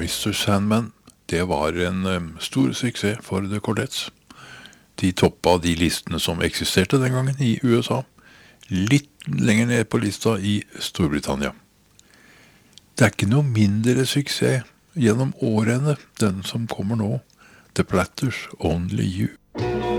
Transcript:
Mr. Sandman, det var en stor suksess for The Cordettes. De toppa de listene som eksisterte den gangen i USA, litt lenger ned på lista i Storbritannia. Det er ikke noe mindre suksess gjennom årene, den som kommer nå, The Platters Only You.